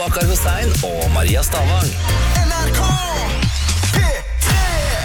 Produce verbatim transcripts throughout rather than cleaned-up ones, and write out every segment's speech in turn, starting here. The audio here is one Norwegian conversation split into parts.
Bakar Hussein og Maria Stavang. N R K P tre.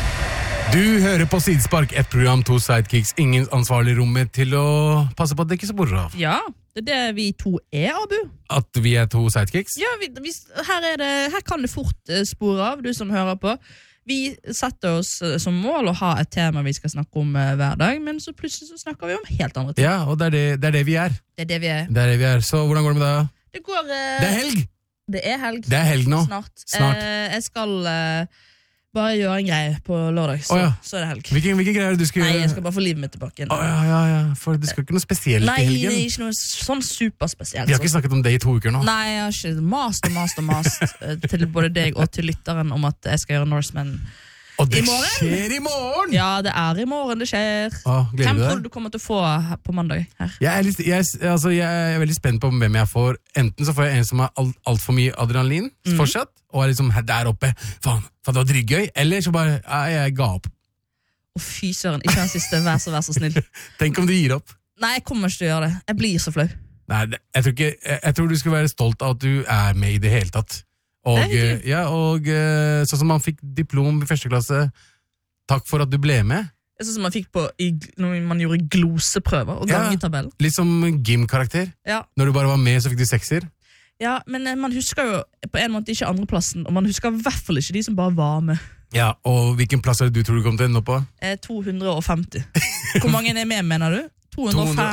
Du hører på Sidespark, et program, to sidekicks, ingen ansvarlig rommet til å passe på at det ikke sporer av. Ja, det er det vi to er, Abu. At vi er to sidekicks? Ja, vi, vi, her, er det, her kan det fort uh, spore av, du som hører på. Vi setter oss uh, som mål å ha et tema vi skal snakke om uh, hver dag, men så plutselig så snakker vi om helt andre ting. Ja, og det er det, det er det vi er. Det er det vi er. Det er det vi er. Så hvordan går det med deg? Det går... Uh, Det er helg! Det er helg. Det er helg nå. Snart. Snart. Uh, jeg skal uh, bare gjøre en greie på lørdag, så, oh, ja. så er det helg. Hvilke, hvilke greier du skal Nei, gjøre? jeg skal bare få livet mitt tilbake. Oh, ja, ja, ja, for det skal ikke noe spesielt Nei, i helgen. det er ikke noe sånn superspesielt. Vi har ikke snakket om det i to uker nå. Nei, jeg har ikke mast og mast og mast uh, til både deg og til lytteren om at jeg skal gjøre Norseman. Og det I morgen? skjer i morgen! Ja, det er i morgen det skjer. Åh, gleder Hvem du tror deg? du du kommer til å få her på mandag? Her? Jeg er, litt, jeg, altså, jeg er veldig spent på hvem jeg får. Enten så får jeg en som har alt, alt for mye adrenalin Mhm. fortsatt, og er liksom her- der oppe. Faen, faen, det var dritgøy. Eller så bare, ja, jeg ga opp. Å fy søren, ikke den siste, vær så, vær så snill. Tenk om du gir opp. Nei, jeg kommer ikke til å gjøre det. Jeg blir så flau. Nei, det, jeg, tror ikke, jeg, jeg tror du skal være stolt av at du er med i det hele tatt. Og, Det er hyggelig. eh, ja, og eh, sånn som man fikk diplom i første klasse, takk for at du ble med. Det er sånn som man fikk på i, når man gjorde gloseprøver og Ja. gangetabell. Litt som gym-karakter. Ja. Når du bare var med, så fikk du sekser. ja, men eh, man husker jo på en måte ikke andreplassen, og man husker i hvert fall ikke de som bare var med. Ja, og hvilken plass er det du tror du kommer til å ende opp på? Eh, to hundre og femti. Hvor mange er med, mener du? to hundre og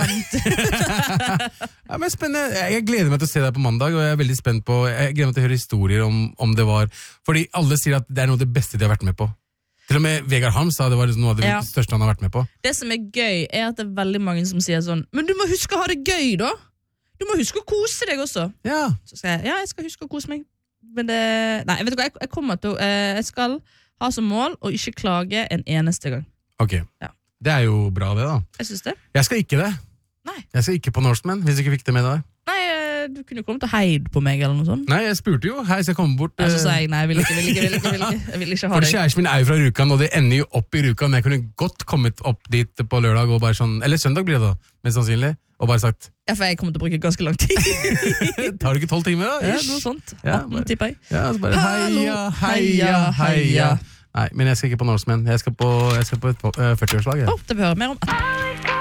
femti. Ja, men spennende. Jeg jeg gleder meg til å se deg på mandag, og jeg er veldig spent på, jeg gleder meg til å høre historier om, om det var, fordi alle sier at det er noe av det beste de har vært med på. Til og med Vegard Harm sa det var noe av det Ja. største han har vært med på. Det som er gøy, er at det er veldig mange som sier sånn, men du må huske å ha det gøy da. Du må huske å kose deg også. Ja, Så skal jeg, ja, jeg skal huske å kose meg. Men det, nei, vet du hva, jeg, jeg kommer til, å- eh, jeg skal ha som mål å ikke klage en eneste gang. ok. Ja. Det er jo bra det da. Jeg synes det. Jeg skal ikke det. Nei. Jeg skal ikke på Norseman, hvis du ikke fikk det med deg. Nei, eh, du kunne jo kommet og heid på meg eller noe sånt. Nei, jeg spurte jo, hei, skal jeg komme bort? Ja, så sa eh, jeg nei, jeg vil ikke, vil ikke, vil ikke, vil ikke. Jeg vil ikke ha For deg. kjæresten min er jo fra Rjukan, og det ender jo opp i Rjukan, men jeg kunne godt kommet opp dit på lørdag, og bare sånn, eller søndag blir det da, mest sannsynlig, og bare sagt, Ja, for jeg kommer til å bruke ganske lang tid. tar du ikke tolv timer da? Ja, Ish. noe sånt. Ja, atten, bare- tipper jeg. Ja, så bare Hallo, heia, heia, heia, heia. heia. Nei, men jeg skal ikke på Norseman, jeg skal på, jeg skal på et eh, førti-årslag. jeg. Å, det vil jeg høre mer om.